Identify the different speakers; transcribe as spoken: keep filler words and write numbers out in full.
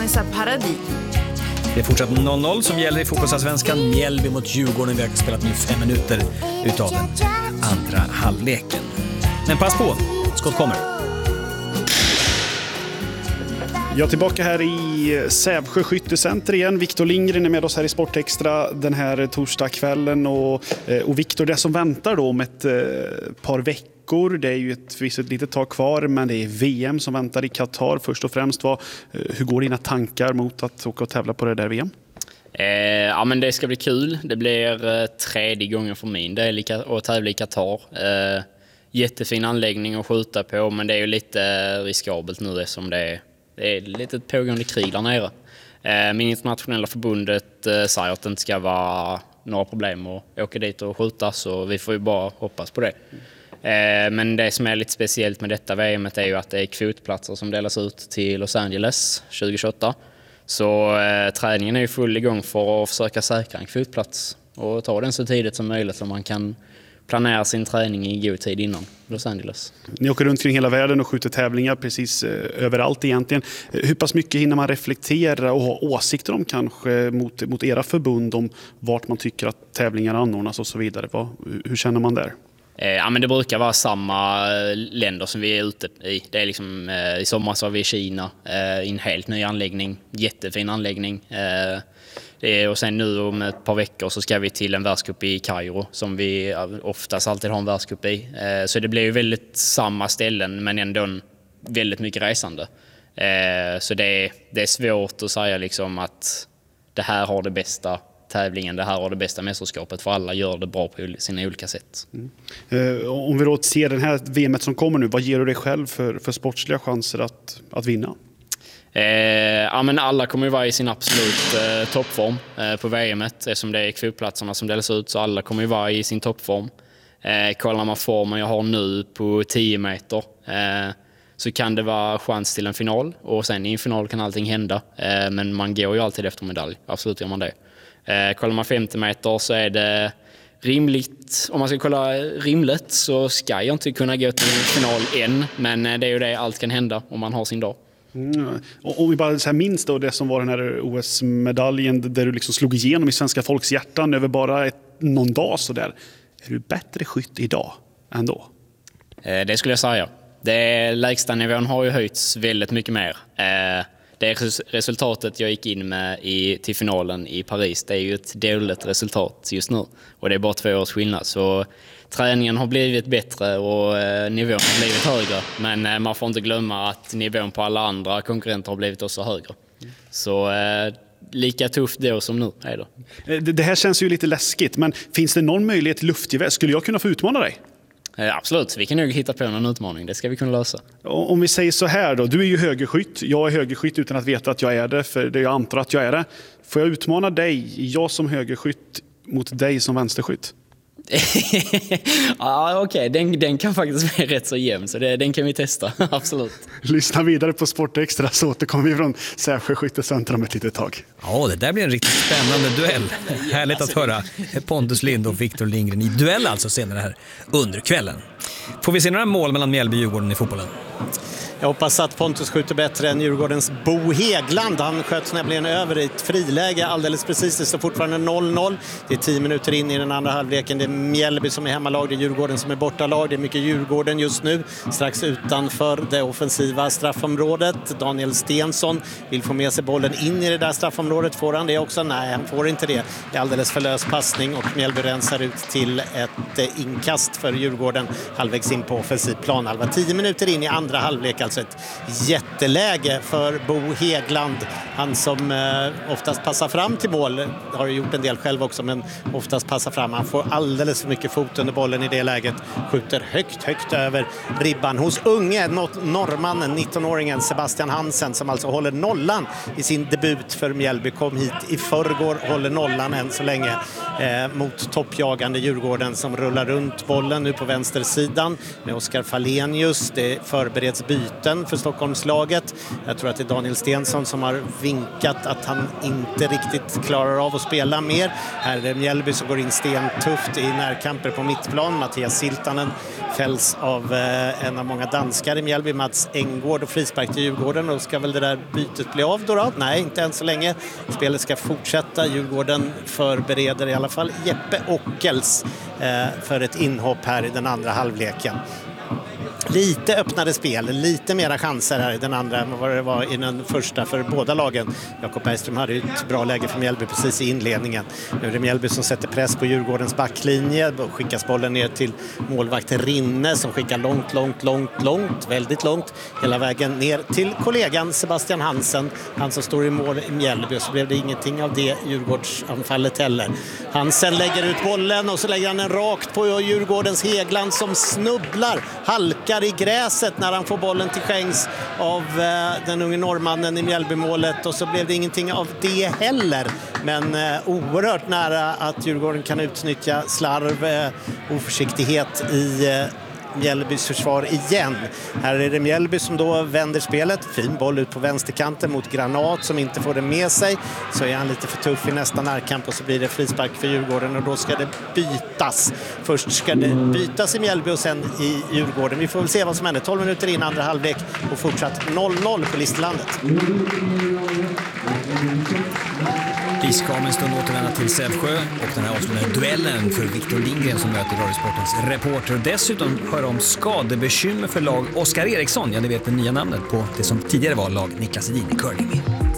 Speaker 1: Mensa Paradis.
Speaker 2: Det är fortsatt noll noll som gäller i fotbollsallsvenskan. Mjällby mot Djurgården. Vi har spelat nu fem minuter utav den andra halvleken. Men pass på, skott kommer.
Speaker 3: Jag är tillbaka här i Sävsjö skyttecenter igen. Viktor Lindgren är med oss här i Sportextra den här torsdagskvällen. Och, och Viktor, det som väntar då om ett eh, par veckor, det är ju ett, ett litet tag kvar, men det är V M som väntar i Qatar först och främst. Vad, hur går dina tankar mot att åka och tävla på det där V M?
Speaker 4: Eh, ja, men det ska bli kul. Det blir eh, tredje gången för min del att tävla i Qatar. Eh, jättefin anläggning att skjuta på, men det är ju lite riskabelt nu eftersom det är Det är lite ett pågående krig där nere. Min internationella förbundet säger att det inte ska vara några problem att åka dit och skjuta, så vi får ju bara hoppas på det. Men det som är lite speciellt med detta V M är ju att det är kvotplatser som delas ut till Los Angeles tjugo tjugoåtta. Så träningen är ju full igång för att försöka säkra en kvotplats och ta den så tidigt som möjligt så man kan planera sin träning i god tid innan Los Angeles.
Speaker 3: Ni åker runt kring hela världen och skjuter tävlingar precis eh, överallt egentligen. Hur pass mycket hinner man reflektera och ha åsikter om kanske mot, mot era förbund om vart man tycker att tävlingar anordnas och så vidare? Vad, hur känner man där?
Speaker 4: Eh, ja, men det brukar vara samma länder som vi är ute i. Det är liksom, eh, i sommar så var vi i Kina eh, i en helt ny anläggning, jättefin anläggning. Eh, Det är, och sen nu om ett par veckor så ska vi till en världscup i Kairo som vi oftast alltid har en världscup i. Eh, så det blir ju väldigt samma ställen men ändå en, väldigt mycket resande. Eh, så det är, det är svårt att säga liksom att det här har det bästa tävlingen, det här har det bästa mästerskapet, för alla gör det bra på sina olika sätt.
Speaker 3: Mm. Eh, om vi då ser den här V M som kommer nu, vad ger du dig själv för, för sportsliga chanser att, att vinna?
Speaker 4: Eh, ja, men alla kommer ju vara i sin absolut eh, toppform eh, på V M eftersom det är kvotplatserna som delas ut, så alla kommer ju vara i sin toppform. Eh, kollar man formen jag har nu på tio meter eh, så kan det vara chans till en final, och sen i en final kan allting hända, eh, men man går ju alltid efter medalj, absolut gör man det. Eh, kollar man femtio meter så är det rimligt, om man ska kolla rimligt så ska jag inte kunna gå till final än, men det är ju det, allt kan hända om man har sin dag.
Speaker 3: Mm. Och om vi bara så här minns då det som var den här O S-medaljen där du liksom slog igenom i svenska folks hjärtan över bara ett, någon dag så där. Är du bättre skytt idag än då?
Speaker 4: Eh, det skulle jag säga. Det lägsta nivån har ju höjts väldigt mycket mer. Eh, det resultatet jag gick in med i, till finalen i Paris, det är ju ett dåligt resultat just nu. Och det är bara två års skillnad. Så träningen har blivit bättre och eh, nivån har blivit högre. Men eh, man får inte glömma att nivån på alla andra konkurrenter har blivit också högre. Så eh, lika tufft då som nu är det.
Speaker 3: det. Det här känns ju lite läskigt, men finns det någon möjlighet till luftgevär? Skulle jag kunna få utmana dig?
Speaker 4: Eh, absolut, vi kan nog hitta på någon utmaning. Det ska vi kunna lösa.
Speaker 3: Om vi säger så här då, du är ju högerskytt. Jag är högerskytt utan att veta att jag är det, för det jag antar att jag är det. Får jag utmana dig, jag som högerskytt, mot dig som vänsterskytt?
Speaker 4: Ja, okej. Okay. Den, den kan faktiskt vara rätt så jämn, så det, den kan vi testa, absolut.
Speaker 3: Lyssna vidare på Sportextra så återkommer vi från Sävsjö skyttecenter om ett litet tag.
Speaker 2: Ja, det där blir en riktigt spännande duell. Härligt att höra Pontus Lind och Viktor Lindgren i duell alltså senare här under kvällen. Får vi se några mål mellan Mjällby och Djurgården i fotbollen?
Speaker 5: Jag hoppas att Pontus skjuter bättre än Djurgårdens Bo Hegland. Han sköt nämligen över i ett friläge alldeles precis. Det står fortfarande noll noll. Det är tio minuter in i den andra halvleken. Det är Mjällby som är hemmalag, det är Djurgården som är bortalag. Det är mycket Djurgården just nu. Strax utanför det offensiva straffområdet. Daniel Stensson vill få med sig bollen in i det där straffområdet. Får han det också? Nej, han får inte det. Det är alldeles för lös passning och Mjällby rensar ut till ett inkast för Djurgården halvvägs in på offensiv planhalva. tio minuter in i andra halvlek. Alltså ett jätteläge för Bo Hegland. Han som eh, oftast passar fram till mål. Har ju gjort en del själv också, men oftast passar fram. Han får alldeles för mycket fot under bollen i det läget. Skjuter högt, högt över ribban hos unge norrmannen, nittonåringen Sebastian Hansen, som alltså håller nollan i sin debut för Mjällby. Kom hit i förrgår, håller nollan än så länge eh, mot toppjagande Djurgården som rullar runt bollen nu på vänstersidan med Oskar Falenius. Det förbereds byte skytten för Stockholmslaget. Jag tror att det är Daniel Stensson som har vinkat att han inte riktigt klarar av att spela mer. Här är det Mjällby som går in stentufft i närkamper på mittplan. Mattias Siltanen fälls av eh, en av många danskar i Mjällby, Mats Enggård, och frispark till Djurgården. Och ska väl det där bytet bli av då, då? Nej, inte än så länge. Spelet ska fortsätta. Djurgården förbereder i alla fall Jeppe Ockels eh, för ett inhopp här i den andra halvleken. Lite öppnade spel, lite mera chanser här i den andra än vad det var i den första för båda lagen. Jakob Bergström hade ju ett bra läge för Mjällby precis i inledningen. Nu är det Mjällby som sätter press på Djurgårdens backlinje. Då skickas bollen ner till målvakt Rinne som skickar långt, långt, långt, långt, väldigt långt hela vägen ner till kollegan Sebastian Hansen. Han som står i mål i Mjällby, och så blev det ingenting av det Djurgårdsanfallet heller. Hansen lägger ut bollen och så lägger han den rakt på Djurgårdens Hegland som snubblar, halkar i gräset när han får bollen till skänks av eh, den unge norrmannen i Mjällbymålet, och så blev det ingenting av det heller. Men eh, oerhört nära att Djurgården kan utnyttja slarv, eh, oförsiktighet i eh, Mjällbys försvar igen. Här är det Mjällby som då vänder spelet. Fin boll ut på vänsterkanten mot Granat som inte får det med sig. Så är han lite för tuff i nästa närkamp och så blir det frispark för Djurgården, och då ska det bytas. Först ska det bytas i Mjällby och sen i Djurgården. Vi får väl se vad som händer. tolv minuter in andra halvlek och fortsatt noll noll på Listerlandet.
Speaker 2: Vi ska om en stund återvända till Sävsjö och den här avslutande duellen för Victor Lindgren som möter Radiosportens reporter. Och dessutom hör om skadebekymmer för lag Oskar Eriksson. Ja, det vet det nya namnet på det som tidigare var lag Niklas Edin i curling.